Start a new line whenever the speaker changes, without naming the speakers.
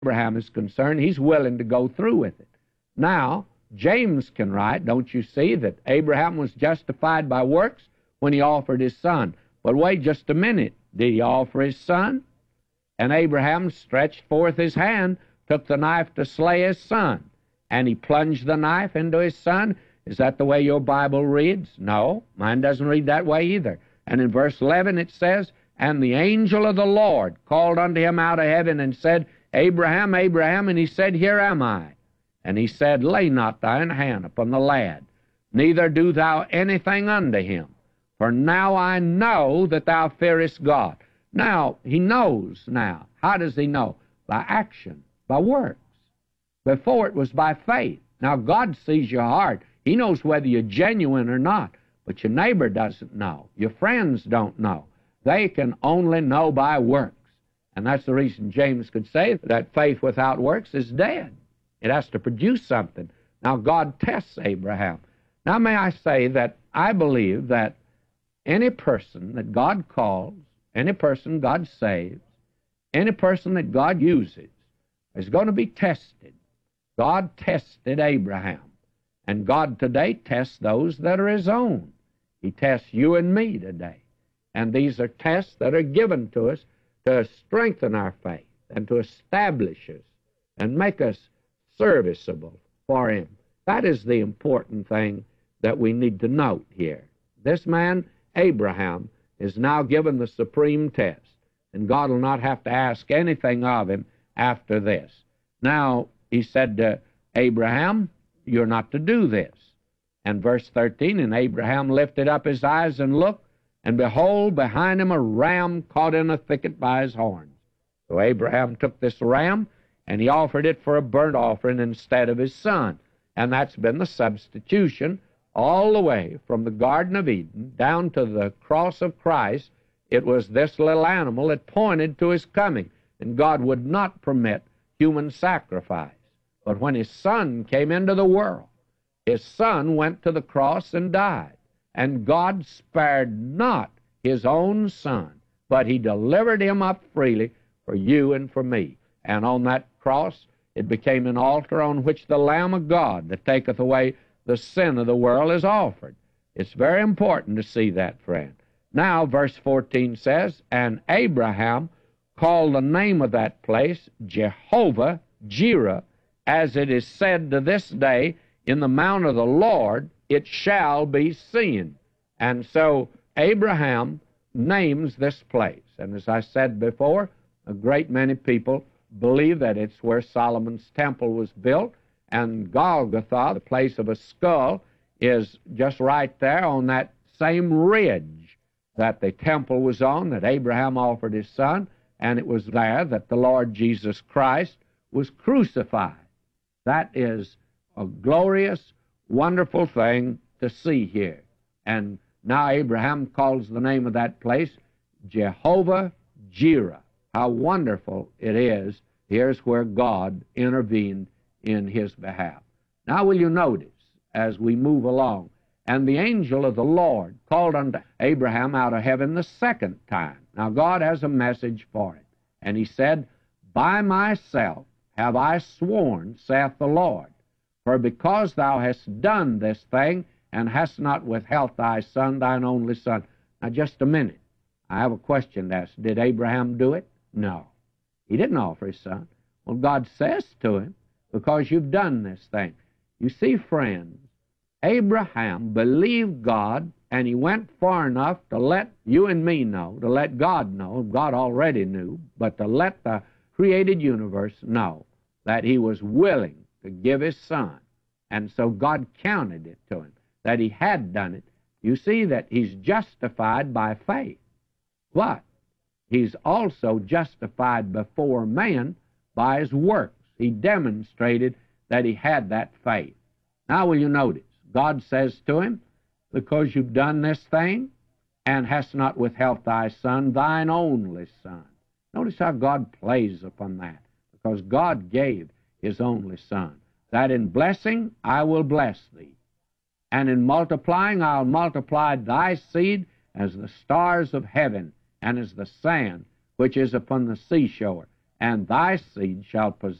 Abraham is concerned, he's willing to go through with it. Now, James can write, don't you see, that Abraham was justified by works when he offered his son. But wait just a minute. Did he offer his son? And Abraham stretched forth his hand, took the knife to slay his son. And he plunged the knife into his son. Is that the way your Bible reads? No, mine doesn't read that way either. And in verse 11 it says, "And the angel of the Lord called unto him out of heaven and said, Abraham, Abraham, and he said, Here am I. And he said, Lay not thine hand upon the lad, neither do thou anything unto him. For now I know that thou fearest God." Now, he knows now. How does he know? By action, by works. Before it was by faith. Now, God sees your heart. He knows whether you're genuine or not. But your neighbor doesn't know. Your friends don't know. They can only know by works. And that's the reason James could say that faith without works is dead. It has to produce something. Now, God tests Abraham. Now, may I say that I believe that any person that God calls, any person God saves, any person that God uses is going to be tested. God tested Abraham. And God today tests those that are His own. He tests you and me today. And these are tests that are given to us to strengthen our faith and to establish us and make us serviceable for Him. That is the important thing that we need to note here. This man, Abraham, is now given the supreme test, and God will not have to ask anything of him after this. Now, he said to Abraham, you're not to do this. And verse 13, and Abraham lifted up his eyes and looked, and behold, behind him a ram caught in a thicket by his horns. So Abraham took this ram, and he offered it for a burnt offering instead of his son. And that's been the substitution all the way from the Garden of Eden down to the cross of Christ. It was this little animal that pointed to His coming. And God would not permit human sacrifice. But when His Son came into the world, His Son went to the cross and died. And God spared not His own Son, but He delivered Him up freely for you and for me. And on that cross, it became an altar on which the Lamb of God that taketh away the sin of the world is offered. It's very important to see that, friend. Now, verse 14 says, and Abraham called the name of that place Jehovah Jireh, as it is said to this day, in the mount of the Lord it shall be seen. And so Abraham names this place. And as I said before, a great many people believe that it's where Solomon's temple was built, and Golgotha, the place of a skull, is just right there on that same ridge that the temple was on, that Abraham offered his son, and it was there that the Lord Jesus Christ was crucified. That is a glorious, wonderful thing to see here. And now Abraham calls the name of that place Jehovah Jireh. How wonderful it is. Here's where God intervened in his behalf. Now will you notice as we move along, and the angel of the Lord called unto Abraham out of heaven the second time. Now God has a message for it. And he said, by myself have I sworn, saith the Lord, for because thou hast done this thing, and hast not withheld thy son, thine only son. Now just a minute. I have a question to ask. Did Abraham do it? No. He didn't offer his son. Well, God says to him, because you've done this thing. You see, friends, Abraham believed God, and he went far enough to let you and me know, to let God know, God already knew, but to let the created universe know that he was willing to give his son. And so God counted it to him, that he had done it. You see that he's justified by faith. But he's also justified before man by his works. He demonstrated that he had that faith. Now will you notice, God says to him, because you've done this thing, and hast not withheld thy son, thine only son. Notice how God plays upon that, because God gave his only son, that in blessing I will bless thee, and in multiplying I'll multiply thy seed as the stars of heaven, and as the sand which is upon the seashore. and thy seed shall possess